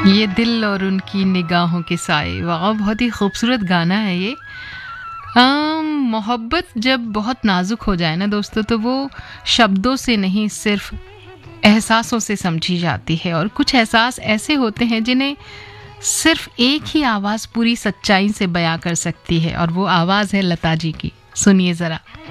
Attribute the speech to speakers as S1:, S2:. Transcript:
S1: ये दिल और उनकी निगाहों के साए, वाह बहुत ही खूबसूरत गाना है ये। मोहब्बत जब बहुत नाजुक हो जाए ना दोस्तों, तो वो शब्दों से नहीं सिर्फ एहसासों से समझी जाती है। और कुछ एहसास ऐसे होते हैं जिन्हें सिर्फ एक ही आवाज़ पूरी सच्चाई से बयां कर सकती है, और वो आवाज़ है लता जी की। सुनिए ज़रा।